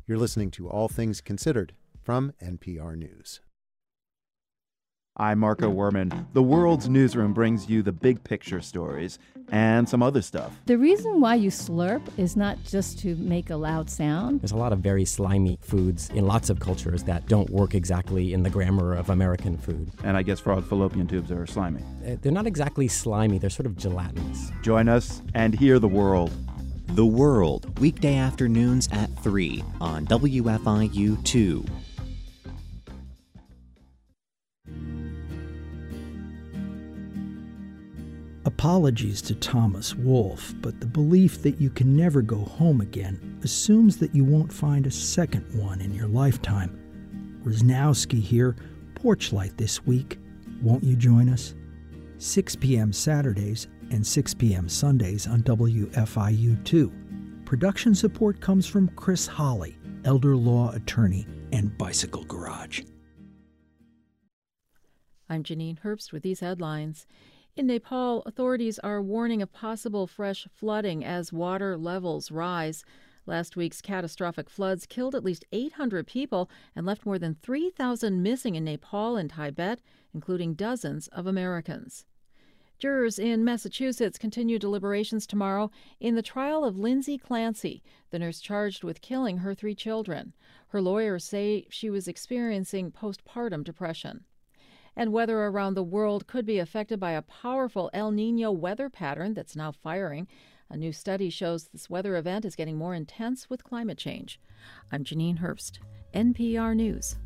You're listening to All Things Considered from NPR News. I'm Marco Werman. The World's Newsroom brings you the big picture stories and some other stuff. The reason why you slurp is not just to make a loud sound. There's a lot of very slimy foods in lots of cultures that don't work exactly in the grammar of American food. And I guess frog fallopian tubes are slimy. They're not exactly slimy, they're sort of gelatinous. Join us and hear the world. The World, weekday afternoons at 3 on WFIU2. Apologies to Thomas Wolfe, but the belief that you can never go home again assumes that you won't find a second one in your lifetime. Wisnowski here, Porchlight this week. Won't you join us? 6 p.m. Saturdays and 6 p.m. Sundays on WFIU2. Production support comes from Chris Holly, elder law attorney and Bicycle Garage. I'm Janine Herbst with these headlines. In Nepal, authorities are warning of possible fresh flooding as water levels rise. Last week's catastrophic floods killed at least 800 people and left more than 3,000 missing in Nepal and Tibet, including dozens of Americans. Jurors in Massachusetts continue deliberations tomorrow in the trial of Lindsay Clancy, the nurse charged with killing her 3 children. Her lawyers say she was experiencing postpartum depression. And weather around the world could be affected by a powerful El Niño weather pattern that's now firing. A new study shows this weather event is getting more intense with climate change. I'm Janine Herbst, NPR News.